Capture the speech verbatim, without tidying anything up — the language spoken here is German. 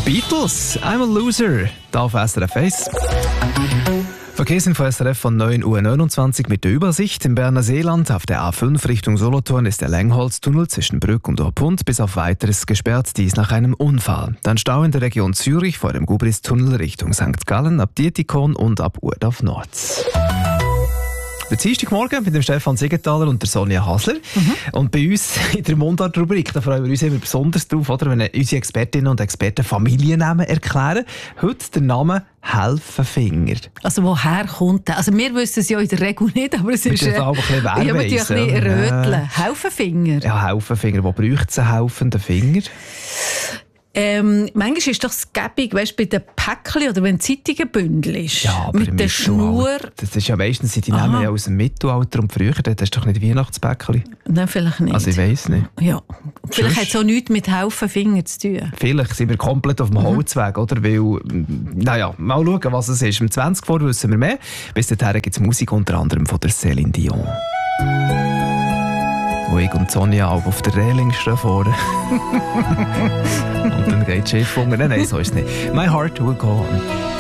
Beatles, I'm a Loser, da auf S R F eins. Verkehrsinfo S R F von neun Uhr neunundzwanzig mit der Übersicht. Im Berner Seeland auf der A fünf Richtung Solothurn ist der Längholztunnel zwischen Brück und Orpund bis auf Weiteres gesperrt, dies nach einem Unfall. Dann Stau in der Region Zürich vor dem Gubristunnel Richtung Sankt Gallen, ab Dietikon und ab Urdorf Nord. Der Dienstagmorgen mit dem Stefan Siegenthaler und der Sonja Hasler. Mhm. Und bei uns in der Mundart-Rubrik, da freuen wir uns immer besonders drauf, oder, wenn unsere Expertinnen und Experten Familiennamen erklären. Heute der Name Helfenfinger. Also woher kommt der? Also wir wissen es ja in der Regel nicht, aber es ist... Wir auch ein bisschen ja, wir ein bisschen röteln. Helfenfinger. Ja, Helfenfinger. Wo braucht es einen helfenden Finger? Ähm, manchmal ist das gäbig, weißt, bei den Päckchen oder wenn Zeitungen Bündel ist. Ja, aber mit der Schnur. Das ist ja meistens, die nehmen ja aus dem Mittelalter und früher, das ist doch nicht Weihnachtspäckchen. Nein, vielleicht nicht. Also ich weiss nicht. Ja. Vielleicht hat es auch nichts mit Helfenfinger zu tun. Vielleicht sind wir komplett auf dem Holzweg, oder? Weil, naja, mal schauen, was es ist. Im zwanzig vor wissen wir mehr. Bis dahin gibt es Musik unter anderem von der Céline Dion. Wo ich und Sonja auch auf der Reling stehen vorne. Und dann geht das Schiff unter. Nein, nein, so ist es nicht. My heart will go on.